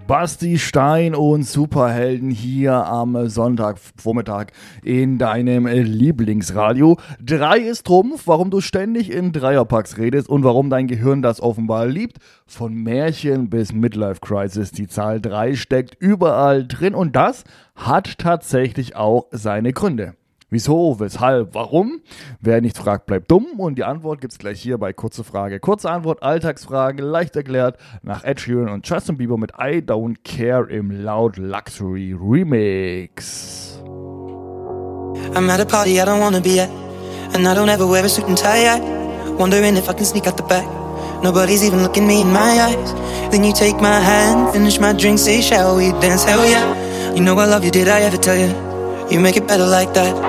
Basti Stein und Superhelden hier am Sonntagvormittag in deinem Lieblingsradio. 3 ist Trumpf, warum du ständig in Dreierpacks redest und warum dein Gehirn das offenbar liebt. Von Märchen bis Midlife Crisis, die Zahl 3 steckt überall drin und das hat tatsächlich auch seine Gründe. Wieso, weshalb, warum? Wer nicht fragt, bleibt dumm. Und die Antwort gibt's gleich hier bei Kurze Frage. Kurze Antwort, Alltagsfragen, leicht erklärt nach Ed Sheeran und Justin Bieber mit I Don't Care im Loud Luxury Remix. I'm at a party I don't wanna be at, and I don't ever wear a suit and tie yet. Wondering if I can sneak out the back. Nobody's even looking me in my eyes. Then you take my hand, finish my drink, say shall we dance? Hell yeah. You know I love you, did I ever tell you? You make it better like that.